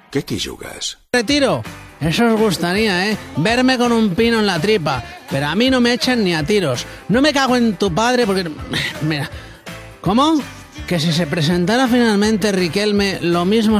¿Qué quillugas? Retiro. Eso os gustaría, ¿eh? Verme con un pino en la tripa. Pero a mí no me echan ni a tiros. No me cago en tu padre porque... Mira. ¿Cómo? Que si se presentara finalmente Riquelme, lo mismo